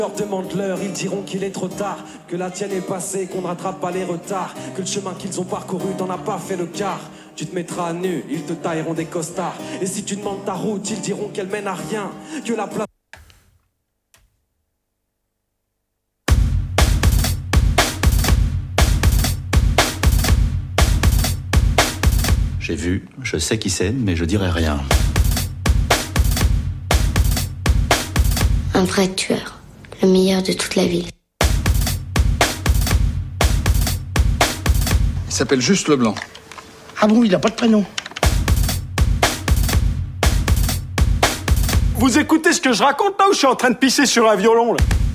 Demande-leur, ils diront qu'il est trop tard, que la tienne est passée, qu'on ne rattrape pas les retards, que le chemin qu'ils ont parcouru t'en as pas fait le quart. Tu te mettras à nu, ils te tailleront des costards. Et si tu demandes ta route, ils diront qu'elle mène à rien, que la place... J'ai vu, je sais qui c'est, mais je dirai rien. Un vrai tueur, le meilleur de toute la ville. Il s'appelle juste Leblanc. Ah bon, il a pas de prénom. Vous écoutez ce que je raconte là ou je suis en train de pisser sur un violon là?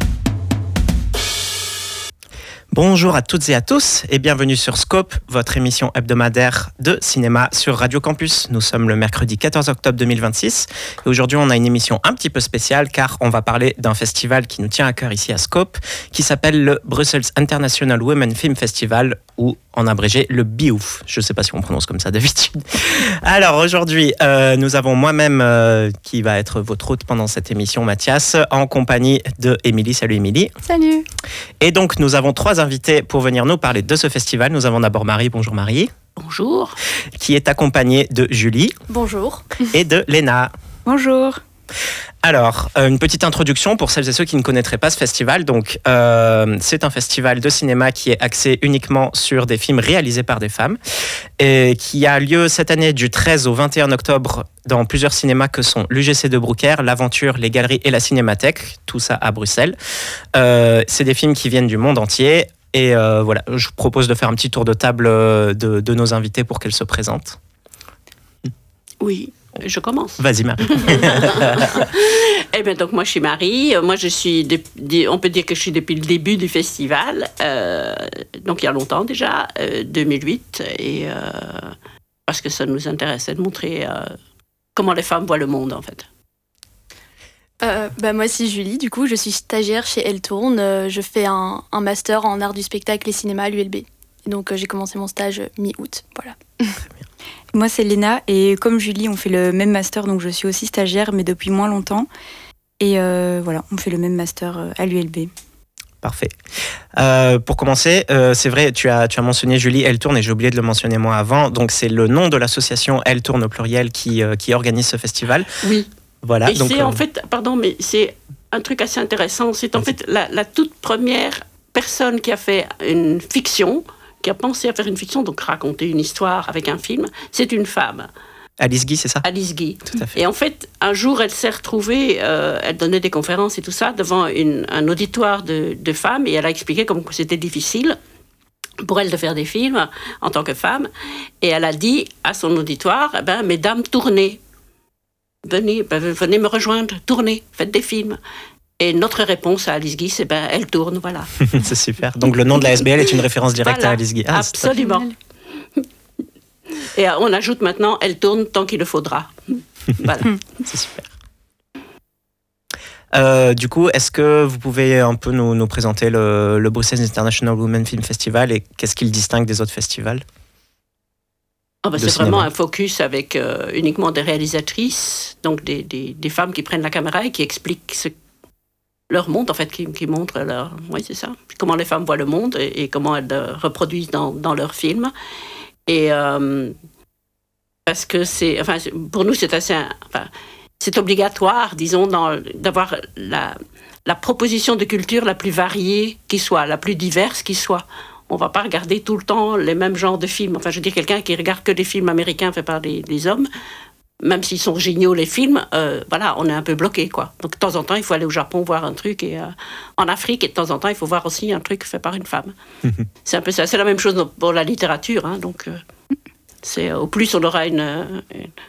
Bonjour à toutes et à tous et bienvenue sur Scope, votre émission hebdomadaire de cinéma sur Radio Campus. Nous sommes le mercredi 14 octobre 2026 et aujourd'hui on a une émission un petit peu spéciale car on va parler d'un festival qui nous tient à cœur ici à Scope qui s'appelle le Brussels International Women Film Festival ou en abrégé le BIOF. Je ne sais pas si on prononce comme ça d'habitude. Alors aujourd'hui nous avons moi-même qui va être votre hôte pendant cette émission, Mathias, en compagnie de Émilie. Salut Émilie. Salut. Et donc nous avons trois invités pour venir nous parler de ce festival. Nous avons d'abord Marie. Bonjour Marie. Bonjour. Qui est accompagnée de Julie. Bonjour. Et de Léna. Bonjour. Alors, une petite introduction pour celles et ceux qui ne connaîtraient pas ce festival. Donc, c'est un festival de cinéma qui est axé uniquement sur des films réalisés par des femmes et qui a lieu cette année du 13 au 21 octobre dans plusieurs cinémas que sont l'UGC de Brouckère, l'Aventure, les Galeries et la Cinémathèque, tout ça à Bruxelles. C'est des films qui viennent du monde entier et voilà, je vous propose de faire un petit tour de table de nos invités pour qu'elles se présentent. Oui. Je commence. Vas-y Marie. Eh bien donc moi je suis Marie. Moi je suis, on peut dire que je suis depuis le début du festival. Donc il y a longtemps déjà, 2008, et parce que ça nous intéressait de montrer comment les femmes voient le monde en fait. Moi c'est Julie. Du coup je suis stagiaire chez Elle Tourne. Je fais un master en art du spectacle et cinéma à l'ULB. Donc j'ai commencé mon stage mi-août. Voilà. Très bien. Moi, c'est Léna, et comme Julie, on fait le même master, donc je suis aussi stagiaire, mais depuis moins longtemps. Et voilà, on fait le même master à l'ULB. Parfait. Pour commencer, c'est vrai, tu as mentionné Julie Elle Tourne, et j'ai oublié de le mentionner moi avant. Donc, c'est le nom de l'association Elle Tourne au pluriel qui organise ce festival. Oui. Voilà. Et donc, c'est en fait, pardon, mais c'est un truc assez intéressant. C'est en fait la toute première personne qui a fait une fiction, qui a pensé à faire une fiction, donc raconter une histoire avec un film, c'est une femme. Alice Guy, c'est ça? Alice Guy. Tout à fait. Et en fait, un jour, elle s'est retrouvée, elle donnait des conférences et tout ça, devant un auditoire de femmes, et elle a expliqué comme c'était difficile pour elle de faire des films en tant que femme. Et elle a dit à son auditoire, mesdames, tournez. Venez me rejoindre, tournez, faites des films. Et notre réponse à Alice Guy, c'est elle tourne, voilà. C'est super. Donc le nom de la SBL est une référence directe à Alice Guy. Ah, absolument. Et on ajoute maintenant, elle tourne tant qu'il le faudra. Voilà. C'est super. Du coup, est-ce que vous pouvez un peu nous présenter le Brussels International Women Film Festival et qu'est-ce qu'il distingue des autres festivals? C'est vraiment un focus avec uniquement des réalisatrices, donc des femmes qui prennent la caméra et qui expliquent leur monde, en fait, qui montre oui, c'est ça, comment les femmes voient le monde et comment elles le reproduisent dans leurs films. Et parce que pour nous, c'est assez, c'est obligatoire, disons, d'avoir la proposition de culture la plus variée qui soit, la plus diverse qui soit. On ne va pas regarder tout le temps les mêmes genres de films. Enfin, je veux dire, quelqu'un qui regarde que des films américains faits par des hommes, même s'ils sont géniaux, les films, on est un peu bloqué, quoi. Donc, de temps en temps, il faut aller au Japon voir un truc, et en Afrique, et de temps en temps, il faut voir aussi un truc fait par une femme. C'est un peu ça. C'est la même chose pour la littérature, hein, donc, au plus on aura une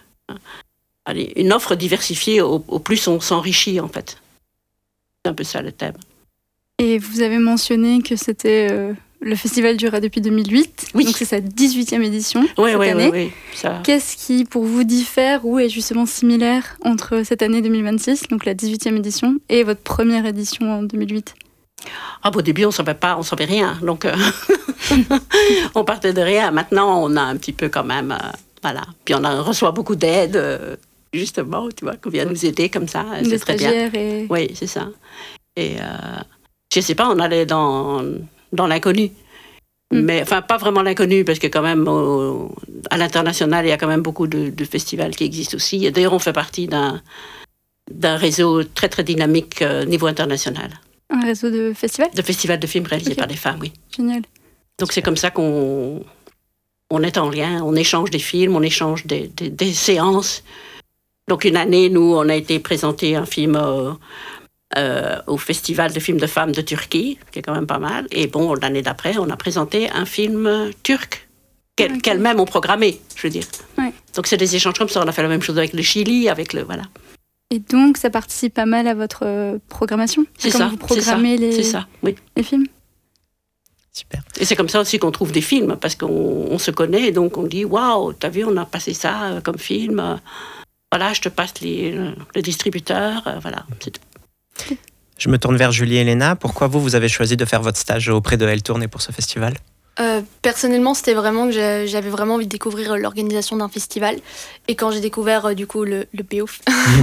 offre diversifiée, au plus on s'enrichit, en fait. C'est un peu ça, le thème. Et vous avez mentionné que c'était... Le festival dure depuis 2008, oui. Donc c'est sa 18e édition cette année. Oui, ça... Qu'est-ce qui, pour vous, diffère ou est justement similaire entre cette année 2026, donc la 18e édition, et votre première édition en 2008 ? Au début, on ne savait rien, donc on partait de rien. Maintenant, on a un petit peu quand même, voilà. Puis on reçoit beaucoup d'aide, justement, tu vois, qu'on vient nous aider comme ça, c'est très bien. Et... Oui, c'est ça. Et je sais pas, on allait dans l'inconnu. Mais enfin, pas vraiment l'inconnu, parce que quand même, à l'international, il y a quand même beaucoup de festivals qui existent aussi. Et d'ailleurs, on fait partie d'un réseau très, très dynamique niveau international. Un réseau de festivals ? De festivals de films réalisés par des femmes, oui. Génial. Donc c'est comme ça qu'on est en lien, on échange des films, on échange des séances. Donc une année, nous, on a été présenter un film au Festival de films de femmes de Turquie, qui est quand même pas mal. Et bon, l'année d'après, on a présenté un film turc qu'elles-mêmes ont programmé, je veux dire. Ouais. Donc c'est des échanges comme ça. On a fait la même chose avec le Chili, avec le... Voilà. Et donc, ça participe pas mal à votre programmation ? C'est comme ça, vous programmez c'est ça, oui. les films ? Super. Et c'est comme ça aussi qu'on trouve des films, parce qu'on se connaît, et donc on dit « Waouh, t'as vu, on a passé ça comme film. Voilà, je te passe le distributeur. » Voilà, c'est tout. Je me tourne vers Julie et Léna. Pourquoi vous avez choisi de faire votre stage auprès de Elle Tourne et pour ce festival ? Personnellement, c'était vraiment que j'avais vraiment envie de découvrir l'organisation d'un festival. Et quand j'ai découvert du coup le POF,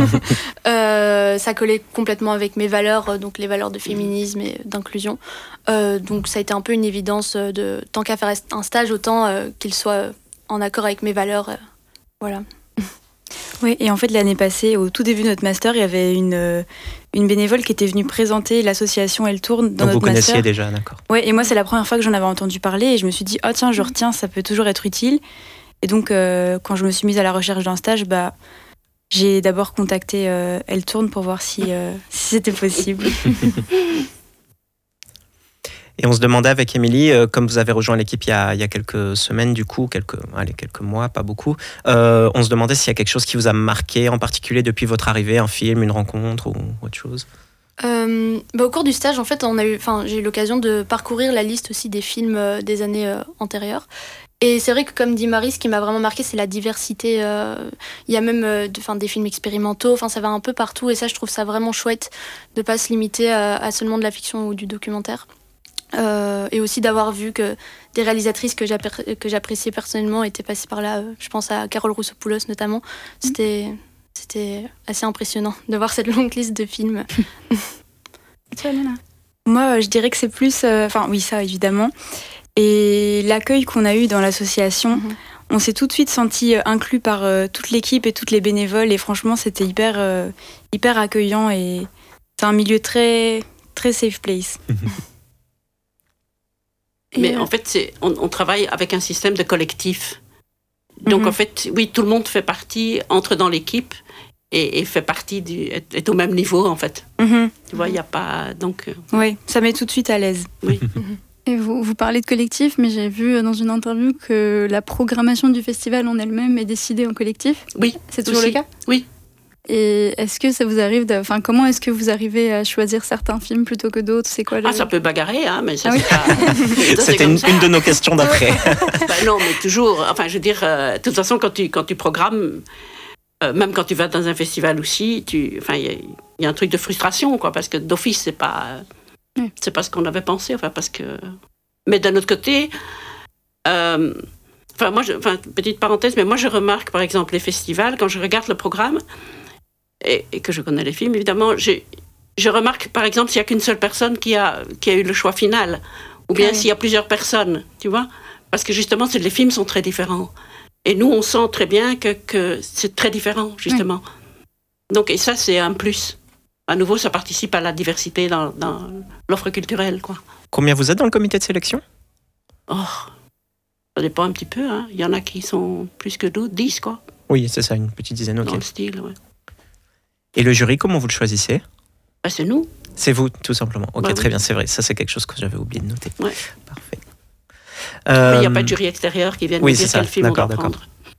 ça collait complètement avec mes valeurs, donc les valeurs de féminisme et d'inclusion. Donc ça a été un peu une évidence tant qu'à faire un stage, autant qu'il soit en accord avec mes valeurs. Voilà. Oui, et en fait, l'année passée, au tout début de notre master, il y avait une bénévole qui était venue présenter l'association Elle Tourne dans donc notre master. Vous connaissiez déjà, d'accord. Oui, et moi, c'est la première fois que j'en avais entendu parler et je me suis dit, oh tiens, je retiens, ça peut toujours être utile. Et donc, quand je me suis mise à la recherche d'un stage, j'ai d'abord contacté Elle Tourne pour voir si c'était possible. Et on se demandait avec Émilie, comme vous avez rejoint l'équipe il y a quelques semaines, du coup, quelques mois, pas beaucoup, on se demandait s'il y a quelque chose qui vous a marqué en particulier depuis votre arrivée, un film, une rencontre ou autre chose. Au cours du stage, en fait, j'ai eu l'occasion de parcourir la liste aussi des films des années antérieures. Et c'est vrai que, comme dit Marie, ce qui m'a vraiment marqué, c'est la diversité. Il y a même des films expérimentaux, ça va un peu partout. Et ça, je trouve ça vraiment chouette de ne pas se limiter à seulement de la fiction ou du documentaire. Et aussi d'avoir vu que des réalisatrices que j'appréciais personnellement étaient passées par là. Je pense à Carole Roussopoulos notamment. C'était assez impressionnant de voir cette longue liste de films. Toi, Léna ? Moi, je dirais que c'est plus... oui, ça, évidemment. Et l'accueil qu'on a eu dans l'association, on s'est tout de suite senti inclus par toute l'équipe et toutes les bénévoles. Et franchement, c'était hyper accueillant. Et c'est un milieu très, très safe place. Mais en fait, on travaille avec un système de collectif. Donc en fait, oui, tout le monde fait partie, entre dans l'équipe et fait partie est au même niveau en fait. Tu vois, il n'y a pas... Donc, oui, ça met tout de suite à l'aise. Oui. Et vous parlez de collectif, mais j'ai vu dans une interview que la programmation du festival en elle-même est décidée en collectif. Oui. C'est toujours le cas ? Oui. Et est-ce que ça vous arrive comment est-ce que vous arrivez à choisir certains films plutôt que d'autres ? C'est quoi ça peut bagarrer, mais ça, oui. C'était une de nos questions d'après. Non, mais toujours. Enfin, je veux dire, de toute façon, quand tu programmes, même quand tu vas dans un festival aussi, il y a un truc de frustration, quoi, parce que d'office, c'est pas ce qu'on avait pensé, parce que. Mais d'un autre côté, petite parenthèse, mais moi, je remarque, par exemple, les festivals, quand je regarde le programme. Et que je connais les films, évidemment, je remarque, par exemple, s'il n'y a qu'une seule personne qui a eu le choix final, ou bien s'il y a plusieurs personnes, tu vois, parce que justement, les films sont très différents. Et nous, on sent très bien que c'est très différent, justement. Donc, et ça, c'est un plus. À nouveau, ça participe à la diversité dans l'offre culturelle, quoi. Combien vous êtes dans le comité de sélection ? Ça dépend un petit peu, hein. Il y en a qui sont plus que d'autres, 10, quoi. Oui, c'est ça, une petite dizaine, ok. Dans le style, ouais. Et le jury, comment vous le choisissez ? C'est nous. C'est vous, tout simplement. Ok, très oui. bien, c'est vrai. Ça, c'est quelque chose que j'avais oublié de noter. Ouais. Parfait. Mais il n'y a pas de jury extérieur qui vient nous dire quel film on va prendre.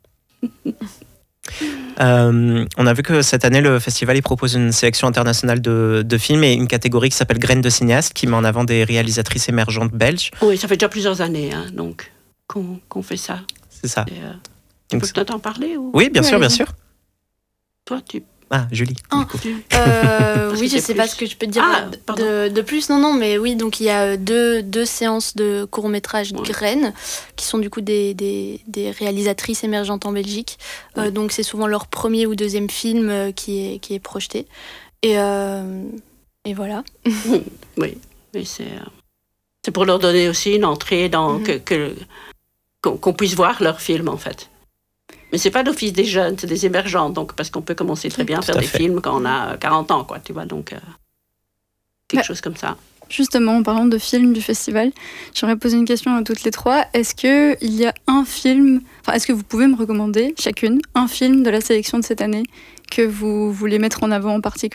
On a vu que cette année, le festival il propose une sélection internationale de films et une catégorie qui s'appelle Graines de cinéastes, qui met en avant des réalisatrices émergentes belges. Oui, ça fait déjà plusieurs années donc, qu'on fait ça. C'est ça. Tu peux peut-être en parler ou... Oui, bien sûr, bien sûr. Toi, tu... Ah, Julie. Oui, je ne sais pas ce que je peux te dire de plus. Non, mais oui, donc il y a deux séances de court-métrage Graines, qui sont du coup des réalisatrices émergentes en Belgique. Donc c'est souvent leur premier ou deuxième film qui est projeté. Et Et voilà. Oui, mais c'est pour leur donner aussi une entrée dans qu'on puisse voir leurs films, en fait. Mais c'est pas d'office des jeunes, c'est des émergents, donc, parce qu'on peut commencer très bien à faire des films quand on a 40 ans, quoi, tu vois, donc quelque chose comme ça. Justement, en parlant de films du festival, j'aimerais poser une question à toutes les trois. Est-ce qu'il y a un film, est-ce que vous pouvez me recommander, chacune, un film de la sélection de cette année que vous voulez mettre en avant en particulier ?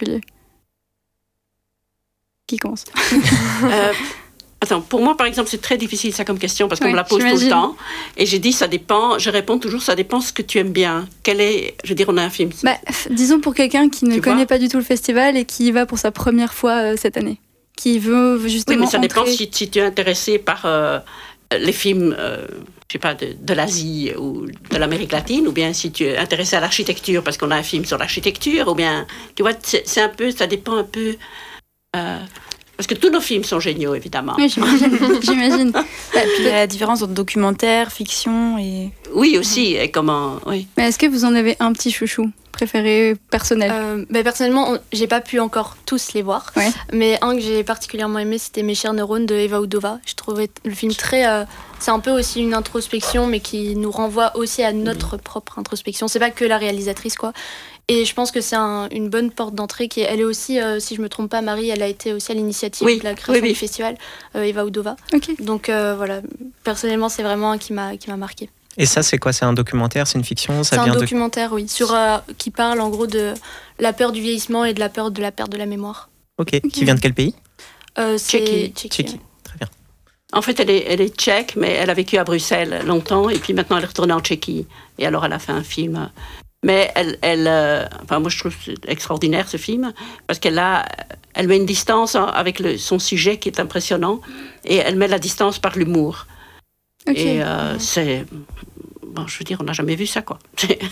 Qui commence ? Attends, pour moi, par exemple, c'est très difficile, ça, comme question, parce qu'on me la pose tout le temps. Et j'ai dit, ça dépend, je réponds toujours, ça dépend ce que tu aimes bien. On a un film. Disons pour quelqu'un qui ne connaît pas du tout le festival et qui y va pour sa première fois cette année. Qui veut justement. Oui, mais ça dépend si tu es intéressé par les films, je sais pas, de l'Asie ou de l'Amérique latine, ou bien si tu es intéressé à l'architecture, parce qu'on a un film sur l'architecture, ou bien, tu vois, c'est un peu, ça dépend un peu. Parce que tous nos films sont géniaux, évidemment. Oui, j'imagine. Puis la différence entre documentaire, fiction et... Oui, aussi. Et comment... Oui. Mais est-ce que vous en avez un petit chouchou préféré personnel ? Personnellement, j'ai pas pu encore tous les voir. Ouais. Mais un que j'ai particulièrement aimé, c'était Mes chers neurones de Eva Oudova. Je trouvais le film très... c'est un peu aussi une introspection, mais qui nous renvoie aussi à notre propre introspection. C'est pas que la réalisatrice, quoi. Et je pense que c'est une bonne porte d'entrée. Elle est aussi, si je ne me trompe pas, Marie, elle a été aussi à l'initiative de la création du festival, Eva Oudova. Okay. Donc voilà, personnellement, c'est vraiment un qui m'a marqué. Et ça, c'est quoi ? C'est un documentaire ? C'est une fiction ? C'est un documentaire, oui, qui parle en gros de la peur du vieillissement et de la peur de la perte de la mémoire. Ok. Qui vient de quel pays ? Tchéquie. Très bien. En fait, elle est tchèque, mais elle a vécu à Bruxelles longtemps, et puis maintenant elle est retournée en Tchéquie. Et alors elle a fait un film... Mais moi je trouve extraordinaire ce film, parce elle met une distance avec son sujet qui est impressionnant, et elle met la distance par l'humour. Okay. Et c'est... Bon, je veux dire, on n'a jamais vu ça, quoi.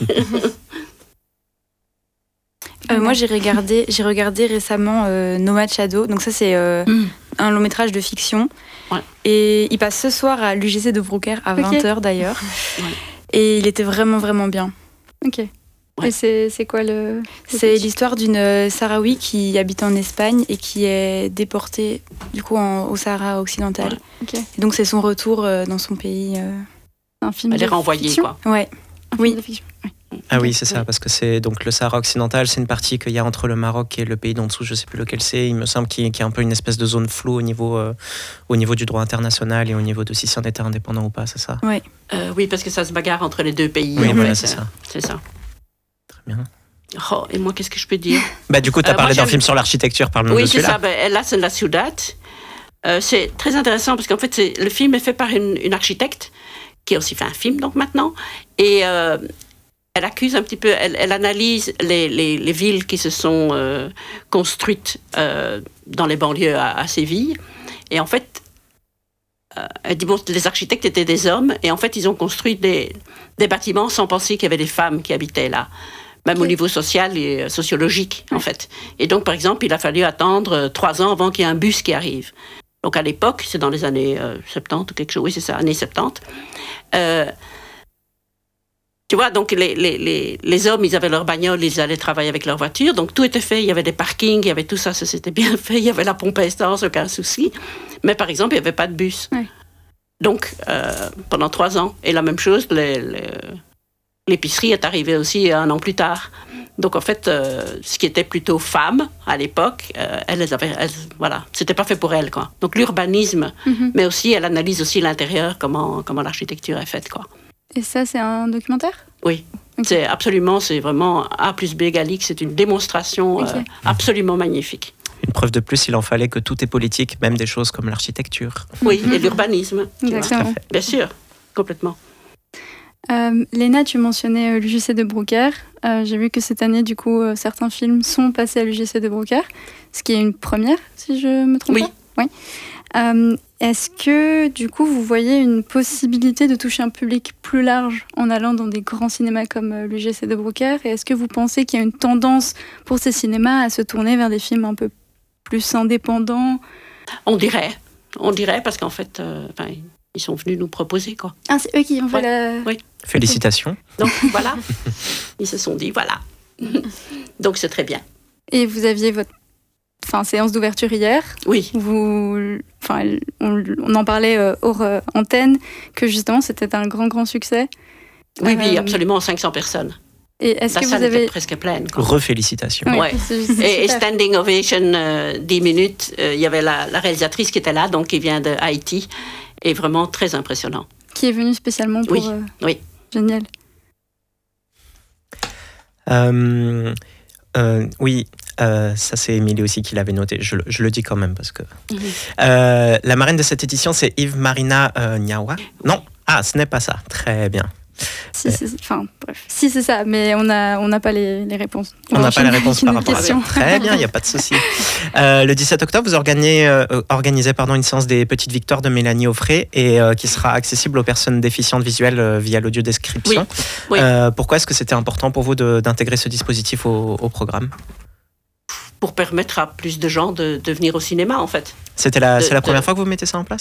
Moi, j'ai regardé récemment Nomad Shadow. Donc ça, c'est un long métrage de fiction. Ouais. Et il passe ce soir à l'UGC de Brouckère, à 20h d'ailleurs. Ouais. Et il était vraiment, vraiment bien. Ok. Ouais. Et c'est quoi le... C'est l'histoire d'une Sahraoui qui habite en Espagne et qui est déportée du coup au Sahara occidental. Ouais. Okay. Et donc c'est son retour dans son pays. Un film Elle est renvoyée, quoi. Ouais. Oui. De fiction. Ouais. Ah oui, c'est ça, parce que c'est donc le Sahara occidental, c'est une partie qu'il y a entre le Maroc et le pays d'en dessous, je sais plus lequel c'est. Il me semble qu'il y a un peu une espèce de zone floue au niveau du droit international et au niveau de si c'est un État indépendant ou pas, c'est ça ? Ouais. Oui, parce que ça se bagarre entre les deux pays. Oui, voilà, c'est ça. C'est ça. Bien. Oh, et moi, qu'est-ce que je peux dire ? Du coup, tu as parlé d'un film sur l'architecture, parle-nous de celui-là. Oui, c'est ça, Las en la Ciudad. C'est très intéressant parce qu'en fait, le film est fait par une architecte qui a aussi fait un film, donc maintenant. Et elle accuse un petit peu, elle analyse les villes qui se sont construites dans les banlieues à Séville. Et en fait, elle dit, bon, les architectes étaient des hommes, et en fait, ils ont construit des bâtiments sans penser qu'il y avait des femmes qui habitaient là, même au niveau social et sociologique, en fait. Et donc, par exemple, il a fallu attendre 3 ans avant qu'il y ait un bus qui arrive. Donc, à l'époque, c'est dans les années 70 ou quelque chose, oui, c'est ça, années 70. Tu vois, donc les hommes, ils avaient leur bagnole, ils allaient travailler avec leur voiture, donc tout était fait, il y avait des parkings, il y avait tout ça, ça s'était bien fait, il y avait la pompe à essence, aucun souci. Mais par exemple, il n'y avait pas de bus. Ouais. Donc, pendant 3 ans, et la même chose, l'épicerie est arrivée aussi 1 an plus tard. Donc, en fait, ce qui était plutôt femmes à l'époque, voilà, c'était pas fait pour elles, quoi. Donc, l'urbanisme, mais aussi, elle analyse aussi l'intérieur, comment l'architecture est faite, quoi. Et ça, c'est un documentaire ? Oui. Okay. C'est vraiment A plus B égale X, c'est une démonstration absolument magnifique. Une preuve de plus, il en fallait que tout est politique, même des choses comme l'architecture. Oui, et l'urbanisme. Exactement. Bien sûr, complètement. Léna, tu mentionnais l'UGC de Brouckère. J'ai vu que cette année, du coup, certains films sont passés à l'UGC de Brouckère, ce qui est une première, si je me trompe pas. Oui. Est-ce que, du coup, vous voyez une possibilité de toucher un public plus large en allant dans des grands cinémas comme l'UGC de Brouckère ? Et est-ce que vous pensez qu'il y a une tendance pour ces cinémas à se tourner vers des films un peu plus indépendants ? On dirait, parce qu'en fait, ils sont venus nous proposer, quoi. Ah, c'est eux qui ont fait la... Oui. Félicitations. Donc, voilà. Ils se sont dit, voilà. Donc, c'est très bien. Et vous aviez votre séance d'ouverture hier. Oui. On en parlait hors antenne, que justement c'était un grand succès. Oui, absolument, 500 personnes. Et est-ce la que salle vous avez... était presque pleine. Refélicitations. Ouais. Et standing ovation, 10 minutes. Il y avait la réalisatrice qui était là, donc qui vient de Haïti, et vraiment très impressionnant. Qui est venue spécialement pour... Oui. Génial. Ça c'est Émilie aussi qui l'avait noté. Je le dis quand même parce que... la marraine de cette édition, c'est Yves Marina Niawa. Non, ce n'est pas ça. Très bien. Si, c'est ça, mais on n'a pas les réponses. On n'a pas les réponses par rapport à ça. Très bien, il n'y a pas de souci. Le 17 octobre, vous organisez une séance des petites victoires de Mélanie Offray et qui sera accessible aux personnes déficientes visuelles via l'audio-description. Oui. Pourquoi est-ce que c'était important pour vous d'intégrer ce dispositif au programme ? Pour permettre à plus de gens de venir au cinéma, en fait. C'est la première fois que vous mettez ça en place ?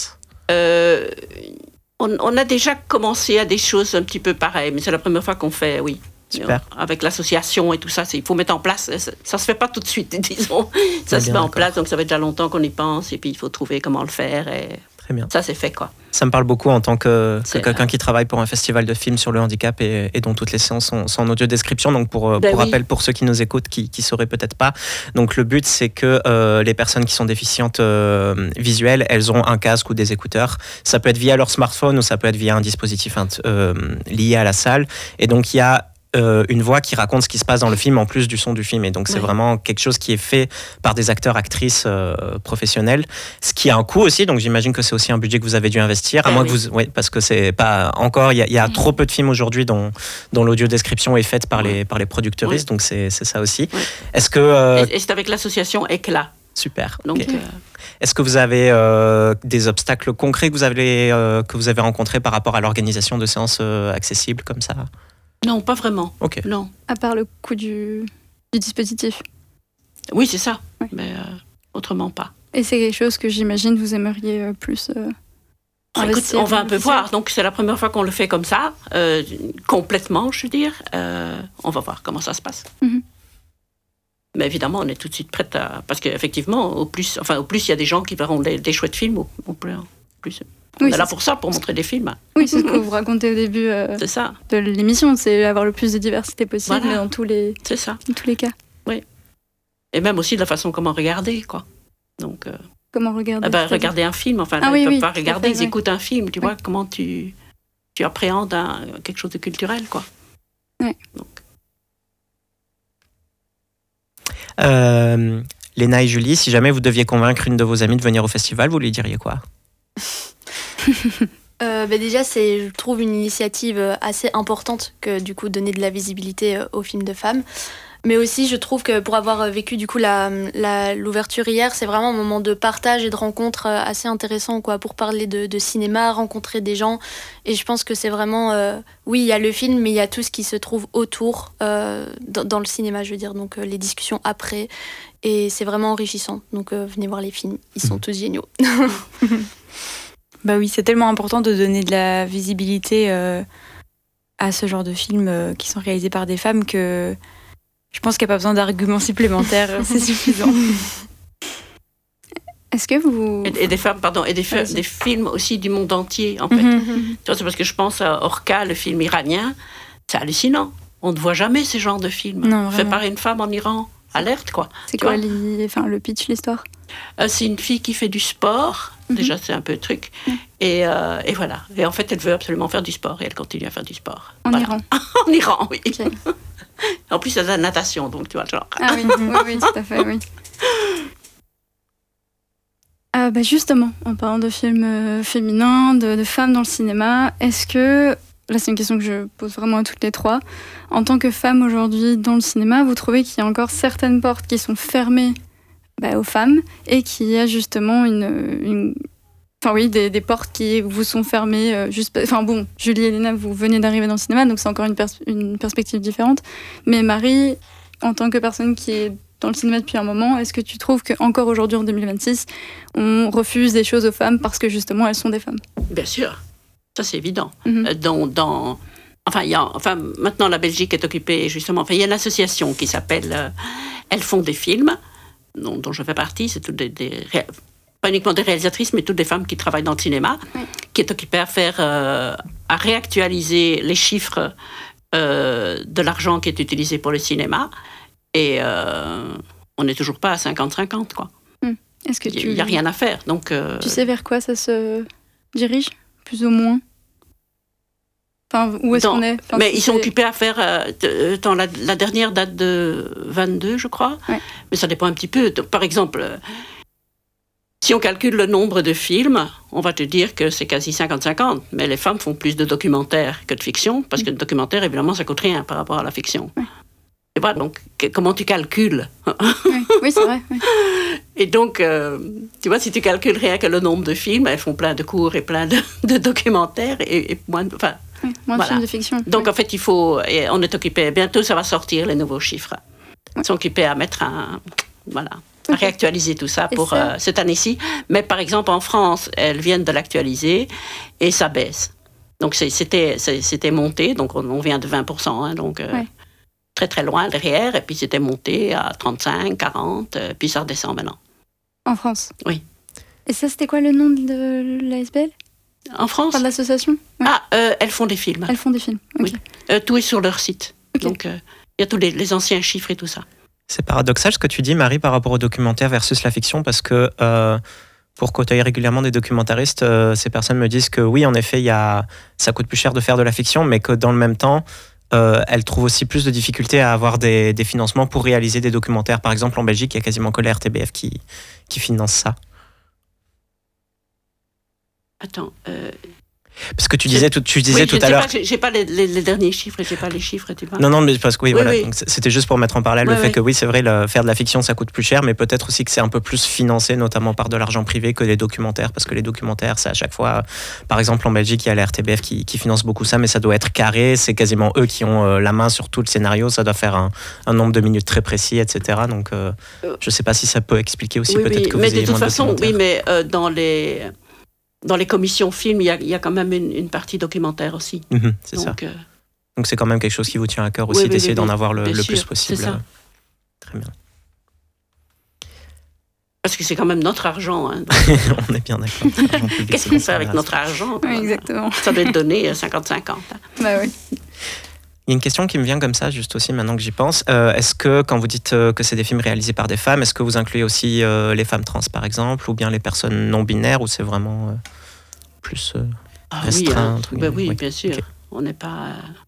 On a déjà commencé à des choses un petit peu pareilles, mais c'est la première fois qu'on fait, oui. Super. Avec l'association et tout ça, il faut mettre en place. Ça se fait pas tout de suite, disons. Ça se met en place, donc ça fait déjà longtemps qu'on y pense, et puis il faut trouver comment le faire. Et très bien. Ça, c'est fait, quoi. Ça me parle beaucoup en tant que quelqu'un qui travaille pour un festival de films sur le handicap et dont toutes les séances sont en audio-description. Donc, pour rappel, pour ceux qui nous écoutent, qui sauraient peut-être pas. Donc, le but, c'est que les personnes qui sont déficientes visuelles, elles ont un casque ou des écouteurs. Ça peut être via leur smartphone ou ça peut être via un dispositif lié à la salle. Et donc, il y a une voix qui raconte ce qui se passe dans le film en plus du son du film, et donc c'est vraiment quelque chose qui est fait par des acteurs, actrices professionnels, ce qui a un coût aussi, donc j'imagine que c'est aussi un budget que vous avez dû investir, à moins que vous, parce que c'est pas encore, il y a trop peu de films aujourd'hui dont l'audio-description est faite par les producteuristes, donc c'est ça aussi. Est-ce que et c'est avec l'association Éclat. Super. Donc, okay. Est-ce que vous avez des obstacles concrets que vous avez rencontrés par rapport à l'organisation de séances accessibles comme ça ? Non, pas vraiment. Okay. Non. À part le coût du dispositif. Oui, c'est ça. Oui. Mais autrement pas. Et c'est quelque chose que j'imagine vous aimeriez plus écoute, on va un peu voir. Donc, c'est la première fois qu'on le fait comme ça, complètement, je veux dire. On va voir comment ça se passe. Mm-hmm. Mais évidemment, on est tout de suite prête à... Parce qu'effectivement, au plus il y a des gens qui verront des chouettes films, au plus... On est là pour ça, pour montrer des films. Oui, c'est ce que vous racontez au début c'est ça. De l'émission, c'est avoir le plus de diversité possible, mais dans tous les cas. Oui. Et même aussi de la façon comment regarder, quoi. Donc, comment regarder regarder un film, enfin, ils ne peuvent pas regarder, ils écoutent un film, tu vois, comment tu appréhendes quelque chose de culturel, quoi. Oui. Léna et Julie, si jamais vous deviez convaincre une de vos amies de venir au festival, vous lui diriez quoi ? Déjà, c'est, je trouve, une initiative assez importante que du coup donner de la visibilité aux films de femmes. Mais aussi, je trouve que pour avoir vécu du coup l'ouverture hier, c'est vraiment un moment de partage et de rencontre assez intéressant, quoi, pour parler de cinéma, rencontrer des gens. Et je pense que c'est vraiment, oui, il y a le film, mais il y a tout ce qui se trouve autour dans le cinéma, je veux dire, donc les discussions après. Et c'est vraiment enrichissant. Donc venez voir les films, ils sont tous géniaux. Bah oui, c'est tellement important de donner de la visibilité à ce genre de films qui sont réalisés par des femmes que je pense qu'il n'y a pas besoin d'arguments supplémentaires, c'est suffisant. Est-ce que vous... Et des femmes, pardon, et des films aussi du monde entier, en fait. Tu vois, c'est parce que je pense à Orca, le film iranien, c'est hallucinant. On ne voit jamais ce genre de film. Non, fait par une femme en Iran. Alerte, quoi. C'est quoi le pitch, l'histoire ? C'est une fille qui fait du sport. Déjà, c'est un peu le truc. Et voilà. Et en fait, elle veut absolument faire du sport. Et elle continue à faire du sport. En Iran. En Iran, oui. Okay. En plus, elle a la natation, donc tu vois, genre... Ah oui, oui, tout à fait, oui. Justement, en parlant de films féminins, de femmes dans le cinéma, est-ce que... Là, c'est une question que je pose vraiment à toutes les trois. En tant que femme aujourd'hui dans le cinéma, vous trouvez qu'il y a encore certaines portes qui sont fermées aux femmes et qu'il y a justement des portes qui vous sont fermées Julie et Léna, vous venez d'arriver dans le cinéma, donc c'est encore une perspective différente. Mais Marie, en tant que personne qui est dans le cinéma depuis un moment, est-ce que tu trouves qu'encore aujourd'hui, en 2026, on refuse des choses aux femmes parce que justement, elles sont des femmes ? Bien sûr. Ça, c'est évident. Maintenant, la Belgique est occupée, justement... il y a une association qui s'appelle Elles font des films. dont je fais partie, c'est toutes pas uniquement des réalisatrices, mais toutes des femmes qui travaillent dans le cinéma, qui est occupée à réactualiser les chiffres de l'argent qui est utilisé pour le cinéma. Et on n'est toujours pas à 50-50, quoi. Est-ce que il n'y a rien à faire. Donc, tu sais vers quoi ça se dirige, plus ou moins? Enfin, où est-ce qu'on est? Enfin, mais ils sont occupés à faire... la dernière date de 22, je crois. Ouais. Mais ça dépend un petit peu. Par exemple, si on calcule le nombre de films, on va te dire que c'est quasi 50-50. Mais les femmes font plus de documentaires que de fiction, parce que le documentaire, évidemment, ça coûte rien par rapport à la fiction. Ouais. Et voilà, donc, comment tu calcules? Oui, c'est vrai. Oui. Et donc, tu vois, si tu calcules rien que le nombre de films, elles font plein de cours et plein de documentaires et moins de... Enfin, oui, moins de films de fiction. Donc, en fait, on est occupé, bientôt ça va sortir, les nouveaux chiffres. Ils sont occupés à mettre à réactualiser tout ça pour cette année-ci. Mais par exemple, en France, elles viennent de l'actualiser et ça baisse. Donc, c'était monté, donc on vient de 20%, donc très très loin derrière, et puis c'était monté à 35, 40, puis ça redescend maintenant. En France? Oui. Et ça, c'était quoi le nom de l'ASBL? En France? Enfin, de l'association? Elles font des films. Elles font des films, okay. Oui. Tout est sur leur site. Okay. Donc, il y a tous les anciens chiffres et tout ça. C'est paradoxal ce que tu dis, Marie, par rapport au documentaire versus la fiction, parce que pour côtoyer régulièrement des documentaristes, ces personnes me disent que oui, en effet, ça coûte plus cher de faire de la fiction, mais que dans le même temps, elles trouvent aussi plus de difficultés à avoir des financements pour réaliser des documentaires. Par exemple, en Belgique, il y a quasiment que la RTBF qui finance ça. Attends. Parce que tu disais tout à l'heure. J'ai pas les derniers chiffres, j'ai pas les chiffres, tu vois. Non, mais parce que voilà. Donc, c'était juste pour mettre en parallèle le fait que oui, c'est vrai, faire de la fiction, ça coûte plus cher, mais peut-être aussi que c'est un peu plus financé, notamment par de l'argent privé, que les documentaires, parce que les documentaires, c'est à chaque fois, par exemple en Belgique, il y a la RTBF qui finance beaucoup ça, mais ça doit être carré, c'est quasiment eux qui ont la main sur tout le scénario, ça doit faire un nombre de minutes très précis, etc. Donc, je sais pas si ça peut expliquer aussi peut-être que vous ayez moins de documentaires. Oui, mais dans les commissions films, il y a quand même une partie documentaire aussi. C'est ça. Donc c'est quand même quelque chose qui vous tient à cœur aussi, d'essayer d'en avoir le plus possible. C'est ça. Très bien. Parce que c'est quand même notre argent. Hein, on est bien d'accord. Qu'est-ce qu'on fait avec notre argent? Oui, exactement. Ça doit être donné 50-50. Hein. Bah oui. Il y a une question qui me vient comme ça, juste aussi maintenant que j'y pense. Est-ce que, quand vous dites que c'est des films réalisés par des femmes, est-ce que vous incluez aussi les femmes trans, par exemple, ou bien les personnes non-binaires, ou c'est vraiment plus restreint? Oui, bien sûr. Okay. On n'est pas...